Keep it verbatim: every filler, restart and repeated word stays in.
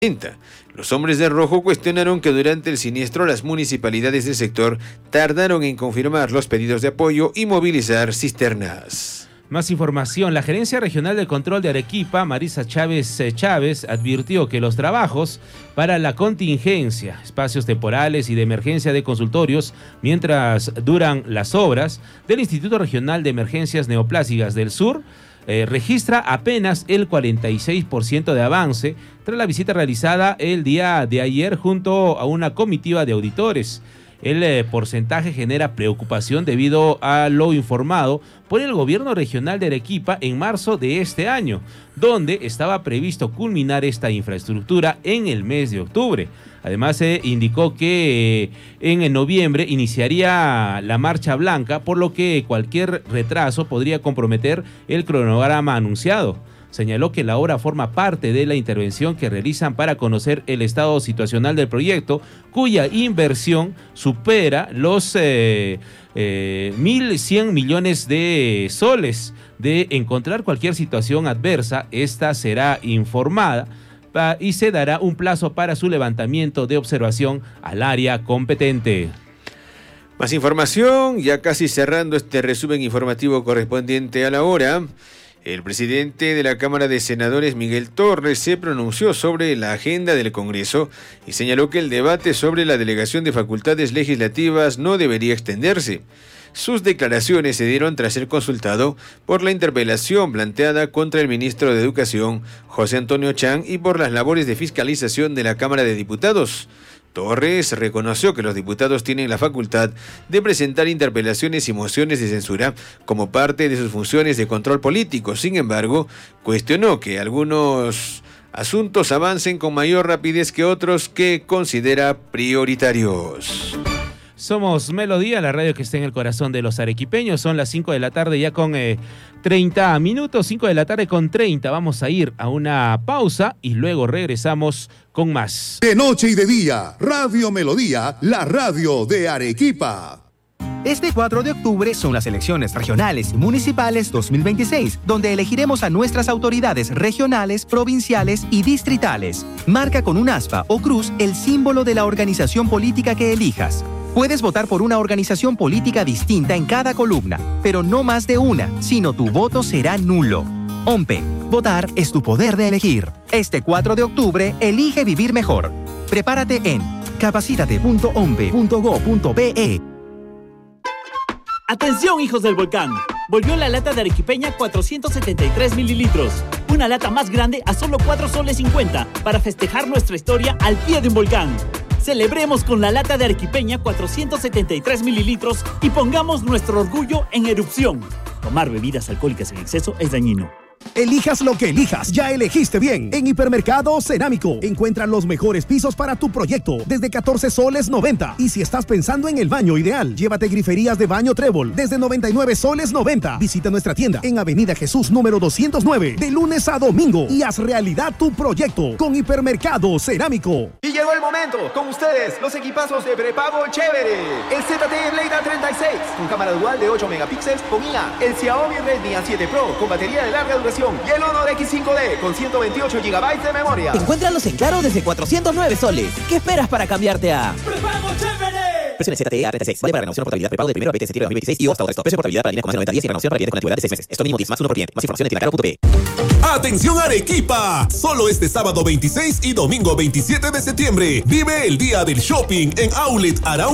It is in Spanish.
Los hombres de rojo cuestionaron que durante el siniestro las municipalidades del sector tardaron en confirmar los pedidos de apoyo y movilizar cisternas. Más información. La Gerencia Regional de Control de Arequipa, Marisa Chávez Chávez, advirtió que los trabajos para la contingencia, espacios temporales y de emergencia de consultorios, mientras duran las obras del Instituto Regional de Emergencias Neoplásicas del Sur, Eh, registra apenas el cuarenta y seis por ciento de avance tras la visita realizada el día de ayer junto a una comitiva de auditores. El eh, porcentaje genera preocupación debido a lo informado por el gobierno regional de Arequipa en marzo de este año, donde estaba previsto culminar esta infraestructura en el mes de octubre. Además, se eh, indicó que eh, en noviembre iniciaría la marcha blanca, por lo que cualquier retraso podría comprometer el cronograma anunciado. Señaló que la obra forma parte de la intervención que realizan para conocer el estado situacional del proyecto, cuya inversión supera los eh, eh, mil cien millones de soles. De encontrar cualquier situación adversa, esta será informada y se dará un plazo para su levantamiento de observación al área competente. Más información, ya casi cerrando este resumen informativo correspondiente a la hora. El presidente de la Cámara de Senadores, Miguel Torres, se pronunció sobre la agenda del Congreso y señaló que el debate sobre la delegación de facultades legislativas no debería extenderse. Sus declaraciones se dieron tras ser consultado por la interpelación planteada contra el ministro de Educación, José Antonio Chang, y por las labores de fiscalización de la Cámara de Diputados. Torres reconoció que los diputados tienen la facultad de presentar interpelaciones y mociones de censura como parte de sus funciones de control político. Sin embargo, cuestionó que algunos asuntos avancen con mayor rapidez que otros que considera prioritarios. Somos Melodía, la radio que está en el corazón de los arequipeños. Son las cinco de la tarde ya con eh, treinta minutos, cinco de la tarde con treinta. Vamos a ir a una pausa y luego regresamos con más. De noche y de día, Radio Melodía, la radio de Arequipa. Este cuatro de octubre son las elecciones regionales y municipales dos mil veintiséis, donde elegiremos a nuestras autoridades regionales, provinciales y distritales. Marca con un aspa o cruz el símbolo de la organización política que elijas. Puedes votar por una organización política distinta en cada columna, pero no más de una, sino tu voto será nulo. OMPE. Votar es tu poder de elegir. Este cuatro de octubre, elige vivir mejor. Prepárate en capacítate punto ompe punto go punto pe. ¡Atención, hijos del volcán! Volvió la lata de arequipeña cuatrocientos setenta y tres mililitros. Una lata más grande a solo cuatro soles cincuenta para festejar nuestra historia al pie de un volcán. Celebremos con la lata de arequipeña cuatrocientos setenta y tres mililitros y pongamos nuestro orgullo en erupción. Tomar bebidas alcohólicas en exceso es dañino. Elijas lo que elijas, ya elegiste bien. En Hipermercado Cerámico encuentra los mejores pisos para tu proyecto desde catorce soles noventa. Y si estás pensando en el baño ideal, llévate griferías de baño Trébol desde noventa y nueve soles noventa. Visita nuestra tienda en Avenida Jesús número doscientos nueve de lunes a domingo y haz realidad tu proyecto con Hipermercado Cerámico. Y llegó el momento, con ustedes, los equipazos de prepago chévere. El Z T E Blade A treinta y seis con cámara dual de ocho megapíxeles con I A. El Xiaomi Redmi A siete Pro con batería de larga duración. Y el Honor X cinco D con ciento veintiocho gigabytes de memoria. Encuéntralos en Claro desde cuatrocientos nueve soles. ¿Qué esperas para cambiarte a ¡Prepago chévere! Versión Z T E A treinta y seis. Vale para renovación o portabilidad prepago del primero al veinte de septiembre de dos mil veintiséis y hasta resto. Precio de portabilidad para líneas con más de noventa días y renovación para líneas con antigüedad de seis meses. Esto mismo diez más uno por cliente. Más información en tiendacaro punto pe. Atención Arequipa, solo este sábado veintiséis y domingo veintisiete de septiembre. Vive el día del shopping en Outlet Arauco